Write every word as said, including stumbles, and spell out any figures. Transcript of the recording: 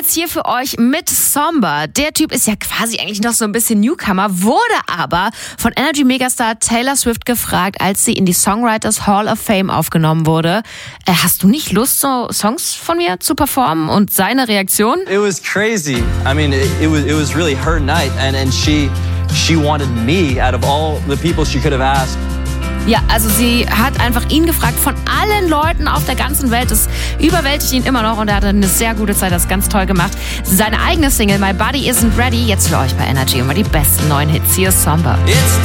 jetzt hier für euch mit Somber. Der Typ ist ja quasi eigentlich noch so ein bisschen Newcomer, wurde aber von Energy-Megastar Taylor Swift gefragt, als sie in die Songwriters Hall of Fame aufgenommen wurde. Äh, hast du nicht Lust, so Songs von mir zu performen? Und seine Reaktion? It was crazy. I mean, it, it was it was really her night, and and she she wanted me out of all the people she could have asked. Ja, also sie hat einfach ihn gefragt von allen Leuten auf der ganzen Welt. Das überwältigt ihn immer noch und er hatte eine sehr gute Zeit, das ganz toll gemacht. Seine eigene Single My Body Isn't Ready, jetzt für euch bei Energy immer die besten neuen Hits. Hier ist Somber. It's